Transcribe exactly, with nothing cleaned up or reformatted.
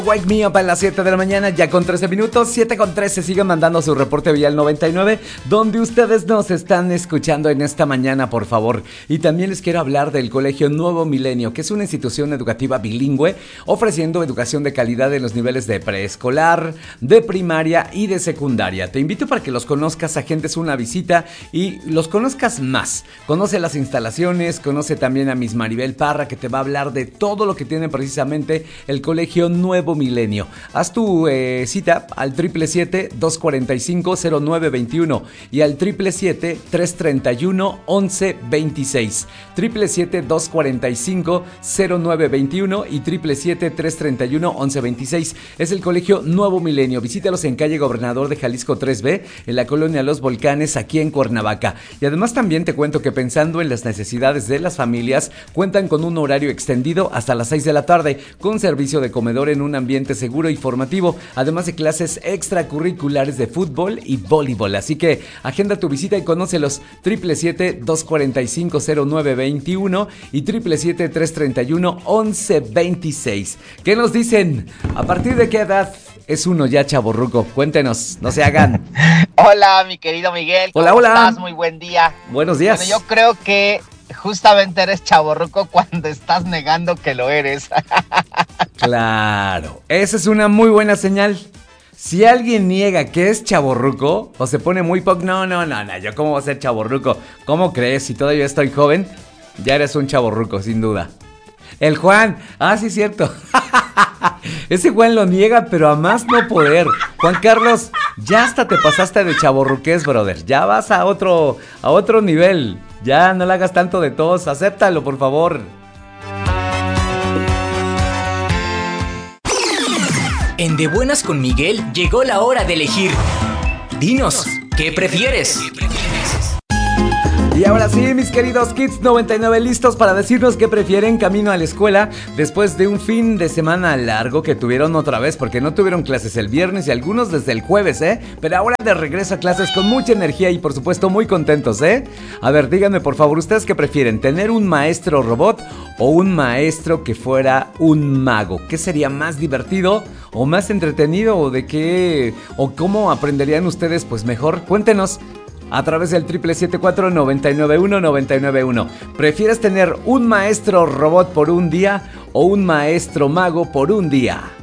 Wake Me Up a las siete de la mañana, ya con trece minutos, siete con trece. Sigan mandando su reporte vial noventa y nueve, donde ustedes nos están escuchando en esta mañana, por favor. Y también les quiero hablar del Colegio Nuevo Milenio, que es una institución educativa bilingüe, ofreciendo educación de calidad en los niveles de preescolar, de primaria y de secundaria. Te invito para que los conozcas, agendes una visita y los conozcas más. Conoce las instalaciones, conoce también a Miss Maribel Parra, que te va a hablar de todo lo que tiene precisamente el Colegio Nuevo Milenio. Haz tu eh, cita al siete siete siete, dos cuatro cinco, cero nueve dos uno y al siete siete siete, tres tres uno, once veintiséis. siete siete siete, dos cuatro cinco, cero nueve dos uno y siete siete siete, tres tres uno, once veintiséis. Es el Colegio Nuevo Milenio. Visítalos en calle Gobernador de Jalisco tres B, en la colonia Los Volcanes, aquí en Cuernavaca. Y además también te cuento que, pensando en las necesidades de las familias, cuentan con un horario extendido hasta las seis de la tarde, con servicio de comedor en un ambiente seguro y formativo, además de clases extracurriculares de fútbol y voleibol. Así que agenda tu visita y conócelos. siete siete siete, dos cuatro cinco, cero nueve dos uno y siete siete siete, tres tres uno, once veintiséis. ¿Qué nos dicen? ¿A partir de qué edad es uno ya chavorruco? Cuéntenos, no se hagan. Hola, mi querido Miguel. ¿Cómo hola, hola. estás? Muy buen día. Buenos días. Bueno, yo creo que justamente eres chavorruco cuando estás negando que lo eres. Claro, esa es una muy buena señal. Si alguien niega que es chavorruco o se pone muy poco, no, no, no, no, yo cómo voy a ser chavorruco. ¿Cómo crees? Si todavía estoy joven, ya eres un chavorruco, sin duda. El Juan, ah, sí, cierto. Ese Juan lo niega, pero a más no poder. Juan Carlos, ya hasta te pasaste de chavorruqués, brother. Ya vas a otro, a otro nivel. Ya no le hagas tanto de tos, acéptalo, por favor. En De Buenas con Miguel llegó la hora de elegir. Dinos, ¿qué prefieres? Y ahora sí, mis queridos Kids noventa y nueve, listos para decirnos qué prefieren camino a la escuela después de un fin de semana largo que tuvieron otra vez, porque no tuvieron clases el viernes y algunos desde el jueves, ¿eh? Pero ahora de regreso a clases con mucha energía y por supuesto muy contentos, ¿eh? A ver, díganme por favor, ¿ustedes qué prefieren? ¿Tener un maestro robot o un maestro que fuera un mago? ¿Qué sería más divertido o más entretenido o de qué o cómo aprenderían ustedes pues mejor? Cuéntenos a través del siete siete cuatro, nueve nueve uno, nueve nueve uno. ¿Prefieres tener un maestro robot por un día o un maestro mago por un día?